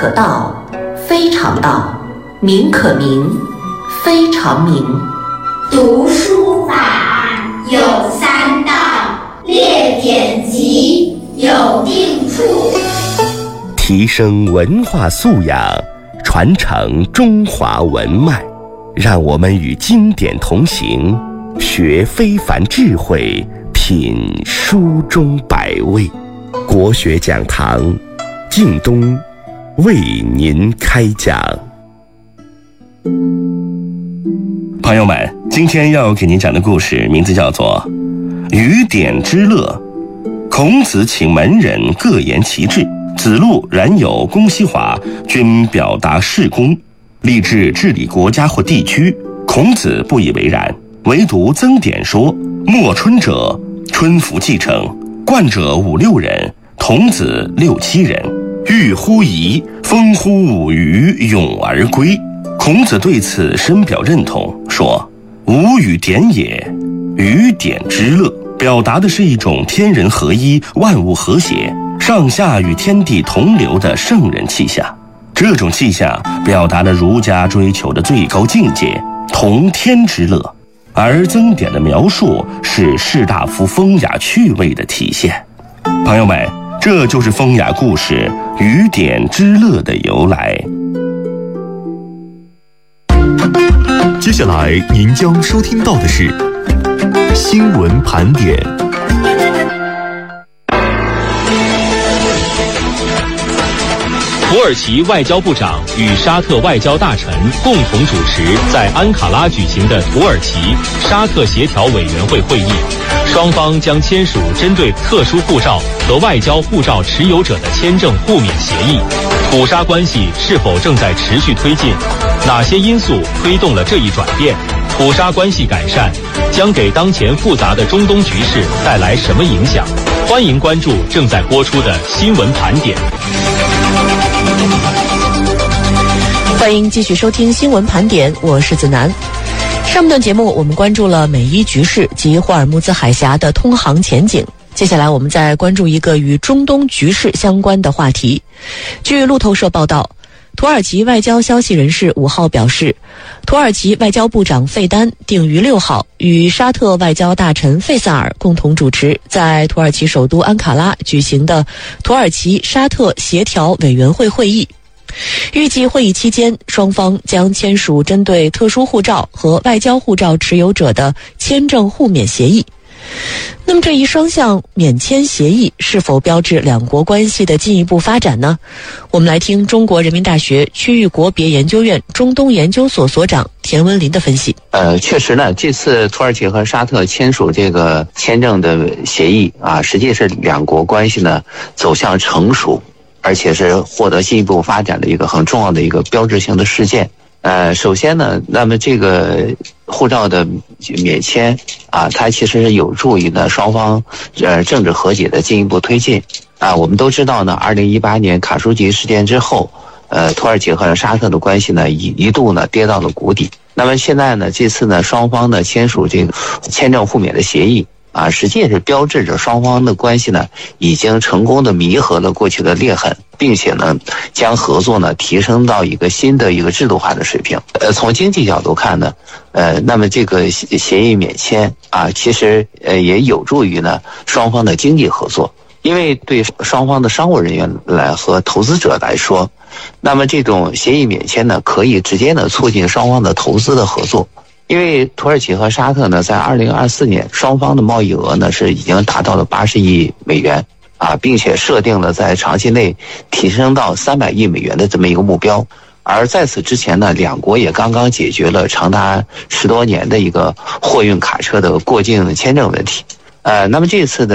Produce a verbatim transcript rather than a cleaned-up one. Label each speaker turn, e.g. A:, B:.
A: 可道，非常道；名可名，非常名。
B: 读书法有三到，列典籍有定处。
C: 提升文化素养，传承中华文脉，让我们与经典同行，学非凡智慧，品书中百味。国学讲堂，靳东为您开讲。朋友们，今天要给您讲的故事名字叫做《雨点之乐》。孔子请门人各言其志，子路、冉有、公西华均表达事功，立志治理国家或地区。孔子不以为然，唯独曾点说：莫春者，春服继承；冠者五六人，童子六七人。欲乎夷，风乎舞于咏而归。孔子对此深表认同，说：吾与点也，雨点之乐，表达的是一种天人合一、万物和谐、上下与天地同流的圣人气象。这种气象表达了儒家追求的最高境界，同天之乐。而曾点的描述是士大夫风雅趣味的体现。朋友们，这就是风雅故事《雨点之乐》的由来。
D: 接下来您将收听到的是新闻盘点。
E: 土耳其外交部长与沙特外交大臣共同主持在安卡拉举行的土耳其沙特协调委员会会议，双方将签署针对特殊护照和外交护照持有者的签证互免协议。土沙关系是否正在持续推进？哪些因素推动了这一转变？土沙关系改善将给当前复杂的中东局势带来什么影响？欢迎关注正在播出的新闻盘点。
F: 欢迎继续收听新闻盘点，我是子楠。上半段节目我们关注了美伊局势及霍尔木兹海峡的通航前景，接下来我们再关注一个与中东局势相关的话题。据路透社报道，土耳其外交消息人士五号表示，土耳其外交部长费丹定于六号与沙特外交大臣费萨尔共同主持在土耳其首都安卡拉举行的土耳其沙特协调委员会会议。预计会议期间，双方将签署针对特殊护照和外交护照持有者的签证互免协议。那么这一双向免签协议是否标志两国关系的进一步发展呢？我们来听中国人民大学区域国别研究院中东研究所所长田文林的分析。
G: 呃，确实呢，这次土耳其和沙特签署这个签证的协议啊，实际是两国关系呢走向成熟，而且是获得进一步发展的一个很重要的一个标志性的事件。呃，首先呢，那么这个护照的免签啊，它其实是有助于呢双方呃政治和解的进一步推进啊。我们都知道呢，二零一八年卡舒吉事件之后，呃，土耳其和沙特的关系呢一一度呢跌到了谷底。那么现在呢，这次呢双方呢签署这个签证互免的协议啊，实际是标志着双方的关系呢已经成功的弥合了过去的裂痕，并且呢将合作呢提升到一个新的一个制度化的水平。呃，从经济角度看呢，呃，那么这个协议免签啊，其实呃也有助于呢双方的经济合作，因为对双方的商务人员来和投资者来说，那么这种协议免签呢可以直接呢促进双方的投资的合作。因为土耳其和沙特呢，在二零二四年双方的贸易额呢是已经达到了八十亿美元啊，并且设定了在长期内提升到三百亿美元的这么一个目标。而在此之前呢，两国也刚刚解决了长达十多年的一个货运卡车的过境签证问题。呃，那么这次呢